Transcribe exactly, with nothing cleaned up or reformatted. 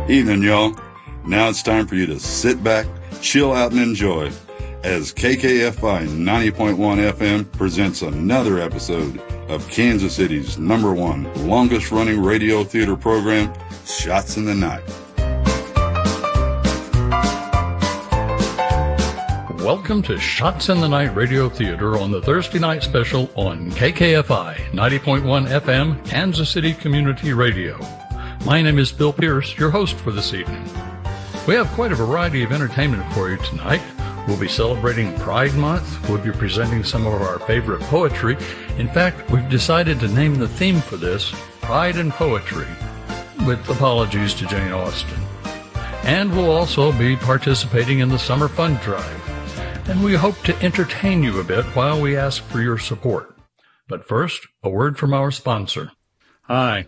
Evening, y'all. Now it's time for you to sit back, chill out, and enjoy as K K F I ninety point one F M presents another episode of Kansas City's number one longest-running radio theater program, Shots in the Night. Welcome to Shots in the Night Radio Theater on the Thursday night special on K K F I ninety point one F M, Kansas City Community Radio. My name is Bill Pierce, your host for this evening. We have quite a variety of entertainment for you tonight. We'll be celebrating Pride Month. We'll be presenting some of our favorite poetry. In fact, we've decided to name the theme for this Pride and Poetry, with apologies to Jane Austen. And we'll also be participating in the Summer Fund Drive. And we hope to entertain you a bit while we ask for your support. But first, a word from our sponsor. Hi,